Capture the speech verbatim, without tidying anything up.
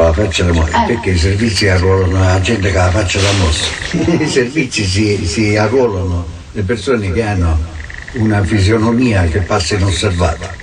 la faccia da morte, Eh. perché i servizi arruolano la gente che ha la faccia da mossa. I servizi si, si arruolano le persone che hanno una fisionomia che passa inosservata.